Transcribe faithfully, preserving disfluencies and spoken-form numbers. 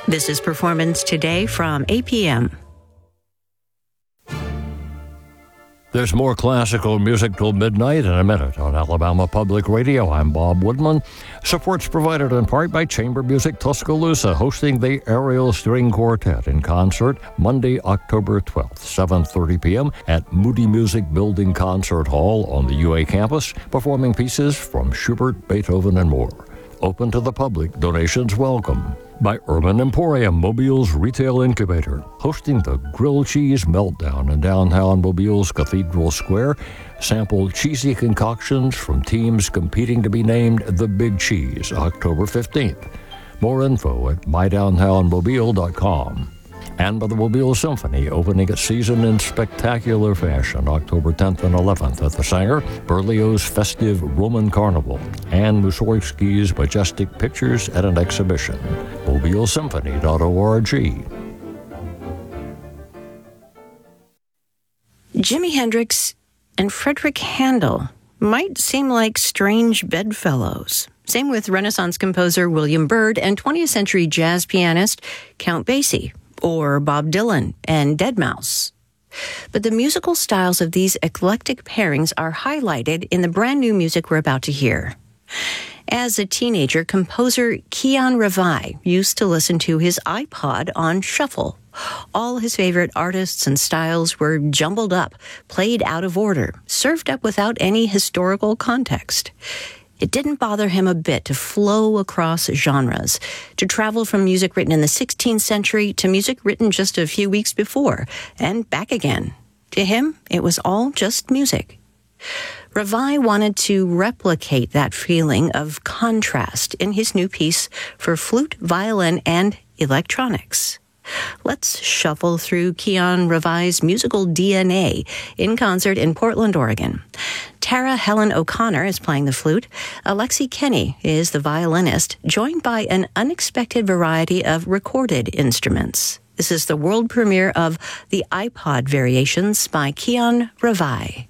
This is Performance Today from A P M. There's more classical music till midnight in a minute on Alabama Public Radio. I'm Bob Woodman. Support's provided in part by Chamber Music Tuscaloosa, hosting the Ariel String Quartet in concert Monday, October twelfth, seven thirty p.m. at Moody Music Building Concert Hall on the U A campus, performing pieces from Schubert, Beethoven, and more. Open to the public, donations welcome. By Urban Emporium, Mobile's retail incubator, hosting the Grilled Cheese Meltdown in downtown Mobile's Cathedral Square. Sample cheesy concoctions from teams competing to be named the Big Cheese, October fifteenth. More info at my downtown mobile dot com. And by the Mobile Symphony, opening its season in spectacular fashion, October tenth and eleventh at the Sanger, Berlioz' festive Roman Carnival, and Mussorgsky's majestic pictures at an exhibition. mobile symphony dot org. Jimi Hendrix and Frederick Handel might seem like strange bedfellows. Same with Renaissance composer William Byrd and twentieth century jazz pianist Count Basie, or Bob Dylan and deadmau five. But the musical styles of these eclectic pairings are highlighted in the brand new music we're about to hear. As a teenager, composer Kian Revi used to listen to his iPod on shuffle. All his favorite artists and styles were jumbled up, played out of order, served up without any historical context. It didn't bother him a bit to flow across genres, to travel from music written in the sixteenth century to music written just a few weeks before, and back again. To him, it was all just music. Revi wanted to replicate that feeling of contrast in his new piece for flute, violin, and electronics. Let's shuffle through Kian Revi's musical D N A in concert in Portland, Oregon. Tara Helen O'Connor is playing the flute. Alexi Kenny is the violinist, joined by an unexpected variety of recorded instruments. This is the world premiere of the iPod Variations by Kian Revi.